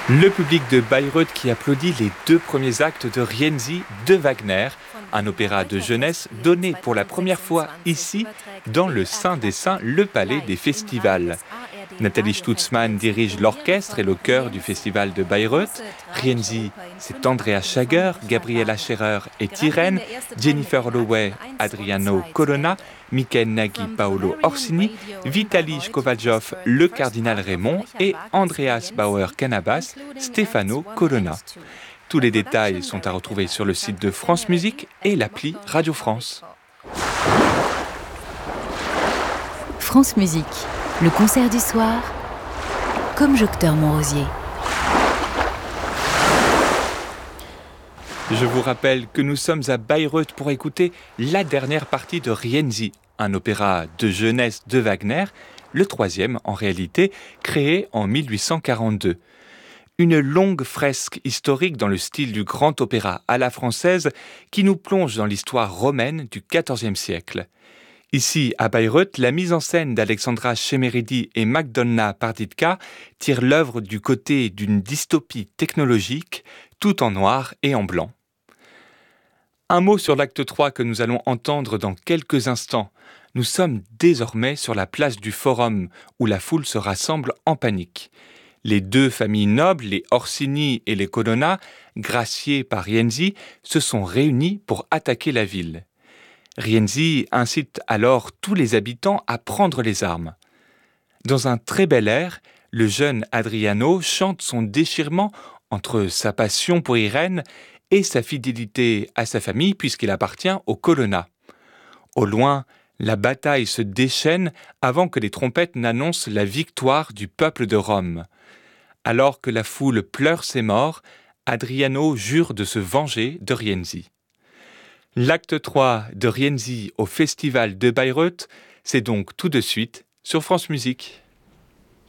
Le public de Bayreuth qui applaudit les deux premiers actes de Rienzi de Wagner, un opéra de jeunesse donné pour la première fois ici, dans le Saint des Saints, le palais des festivals. Nathalie Stutzmann dirige l'orchestre et le chœur du festival de Bayreuth. Rienzi, c'est Andrea Schager, Gabriela Scherer et Irène, Jennifer Holloway, Adriano Colonna, Michael Nagy, Paolo Orsini, Vitaly Kovaljov, le cardinal Raymond et Andreas Bauer-Cannabas, Stefano Colonna. Tous les détails sont à retrouver sur le site de France Musique et l'appli Radio France. France Musique, le concert du soir, comme Jocteur Montrosier. Je vous rappelle que nous sommes à Bayreuth pour écouter la dernière partie de Rienzi, un opéra de jeunesse de Wagner, le troisième en réalité, créé en 1842. Une longue fresque historique dans le style du grand opéra à la française qui nous plonge dans l'histoire romaine du XIVe siècle. Ici, à Bayreuth, la mise en scène d'Alexandra Chemeridi et Magdolna Parditka tire l'œuvre du côté d'une dystopie technologique, tout en noir et en blanc. Un mot sur l'acte 3 que nous allons entendre dans quelques instants. Nous sommes désormais sur la place du Forum, où la foule se rassemble en panique. Les deux familles nobles, les Orsini et les Colonna, graciées par Rienzi, se sont réunies pour attaquer la ville. Rienzi incite alors tous les habitants à prendre les armes. Dans un très bel air, le jeune Adriano chante son déchirement entre sa passion pour Irène et sa fidélité à sa famille puisqu'il appartient aux Colonna. Au loin, la bataille se déchaîne avant que les trompettes n'annoncent la victoire du peuple de Rome. Alors que la foule pleure ses morts, Adriano jure de se venger de Rienzi. L'acte 3 de Rienzi au Festival de Bayreuth, c'est donc tout de suite sur France Musique.